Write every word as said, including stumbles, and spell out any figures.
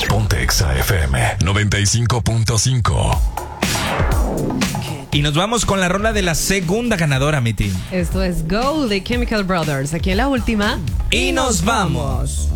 Ponte Exa F M noventa y cinco punto cinco. Y nos vamos con la rola de la segunda ganadora, mi team. Esto es Go de Chemical Brothers. Aquí en la última. Y nos vamos.